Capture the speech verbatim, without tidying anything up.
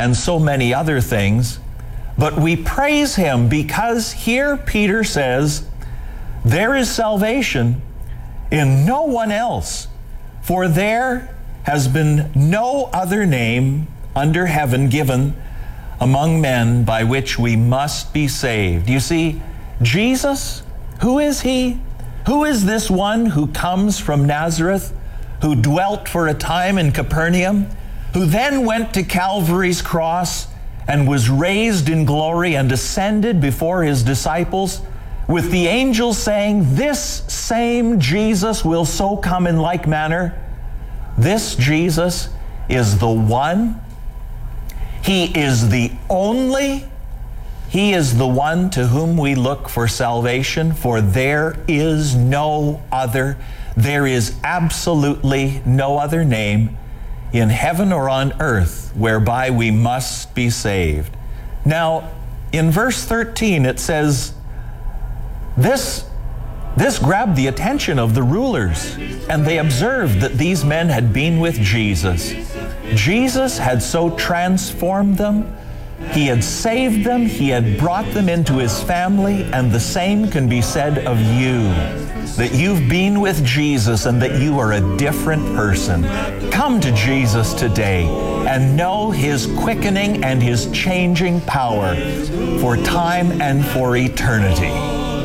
and so many other things. But we praise him because here Peter says, there is salvation in no one else, for there has been no other name under heaven given among men by which we must be saved. You see, Jesus, who is he? Who is this one who comes from Nazareth, who dwelt for a time in Capernaum, who then went to Calvary's cross and was raised in glory and ascended before his disciples, with the angels saying, this same Jesus will so come in like manner? This Jesus is the one. He is the only. He is the one to whom we look for salvation, for there is no other. There is absolutely no other name in heaven or on earth whereby we must be saved. Now, in verse thirteen, it says, this, this grabbed the attention of the rulers, and they observed that these men had been with Jesus. Jesus had so transformed them. He had saved them. He had brought them into his family, and the same can be said of you, that you've been with Jesus and that you are a different person. Come to Jesus today and know his quickening and his changing power for time and for eternity.